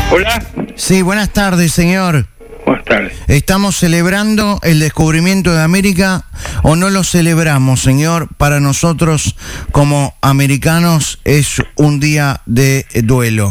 Hola. Sí, buenas tardes, señor. Buenas tardes. ¿Estamos celebrando el descubrimiento de América o no lo celebramos, señor? Para nosotros, como americanos, es un día de duelo.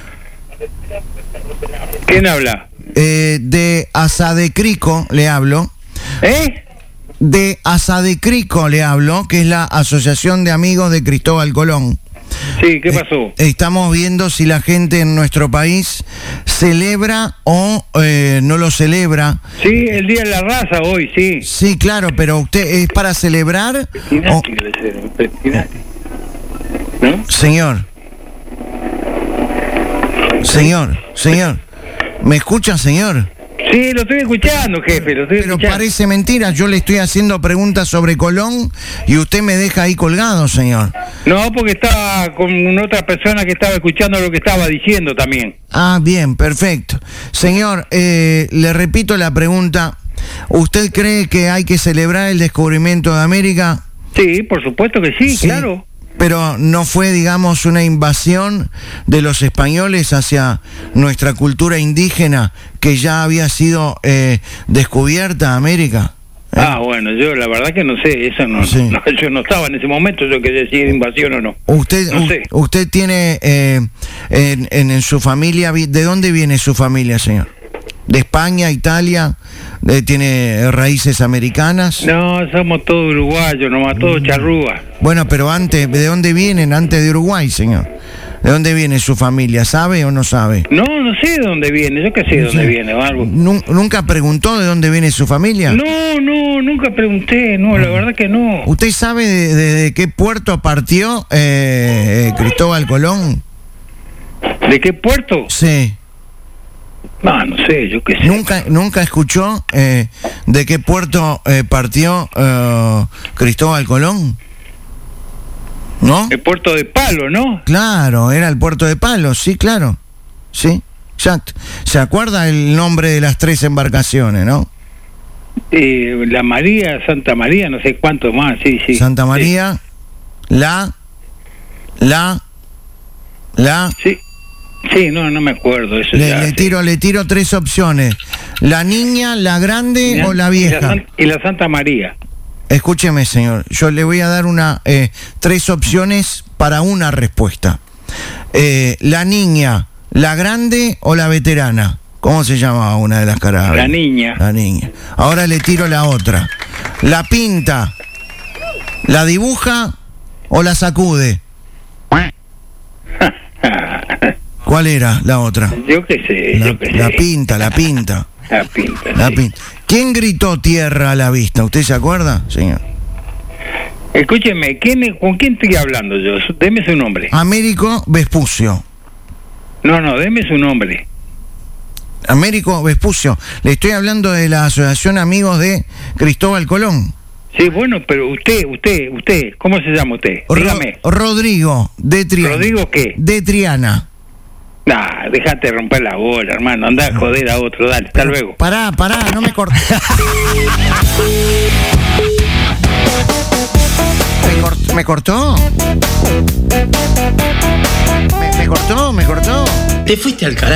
¿Quién habla? De Asadecrico le hablo. De Asadecrico le hablo, que es la Asociación de Amigos de Cristóbal Colón. Sí, ¿qué pasó? Estamos viendo si la gente en nuestro país celebra o no lo celebra. Sí, el Día de la Raza hoy, sí. Sí, claro, pero usted es para celebrar. ¿No? Señor, ¿me escucha, señor? Sí, lo estoy escuchando, jefe, lo estoy escuchando. Pero parece mentira, yo le estoy haciendo preguntas sobre Colón y usted me deja ahí colgado, señor. No, porque estaba con otra persona que estaba escuchando lo que estaba diciendo también. Ah, bien, perfecto. Señor, le repito la pregunta. ¿Usted cree que hay que celebrar el descubrimiento de América? Sí, por supuesto que sí, claro. Pero no fue, digamos, una invasión de los españoles hacia nuestra cultura indígena que ya había sido descubierta América. Ah, bueno, yo la verdad que no sé, eso no, Sí. no, yo no estaba en ese momento, yo que decía invasión o no. Usted, No sé. usted tiene en su familia, ¿de dónde viene su familia, señor? ¿De España, Italia? ¿Tiene raíces americanas? No, somos todos uruguayos, nomás todos charrúas. Bueno, pero antes, ¿de dónde vienen? Antes de Uruguay, señor. ¿De dónde viene su familia? ¿Sabe o no sabe? No sé de dónde viene, yo qué sé de dónde viene o algo. ¿Nunca preguntó de dónde viene su familia? No, nunca pregunté, no, la verdad que no. ¿Usted sabe de qué puerto partió Cristóbal Colón? ¿De qué puerto? Sí. No sé, yo qué sé. ¿Nunca escuchó de qué puerto partió Cristóbal Colón? ¿No? El puerto de Palo, ¿no? Claro, era el puerto de Palos, sí, claro. Sí, exacto. ¿Se acuerda el nombre de las 3 embarcaciones, no? La María, Santa María, no sé cuánto más, sí. Santa María, sí. Sí, no me acuerdo. Eso le tiro 3 opciones. La niña, la grande o la vieja. Y la Santa María. Escúcheme, señor. Yo le voy a dar 3 opciones para una respuesta. La niña, la grande o la veterana. ¿Cómo se llamaba una de las caras? La niña. La niña. Ahora le tiro la otra. La pinta, la dibuja o la sacude. ¿Cuál era la otra? Yo qué sé. La pinta. La pinta. ¿Quién gritó tierra a la vista? ¿Usted se acuerda, señor? Escúcheme, ¿con quién estoy hablando yo? Deme su nombre. Américo Vespucio. No, deme su nombre. Américo Vespucio. Le estoy hablando de la Asociación Amigos de Cristóbal Colón. Sí, bueno, pero usted, ¿cómo se llama usted? Dígame. Rodrigo, de Triana. ¿Rodrigo qué? De Triana. Nah, déjate romper la bola, hermano. Andá a joder a otro, dale, hasta luego. Pará, no me cortes. ¿Me cortó? ¿Me cortó? Te fuiste al carajo.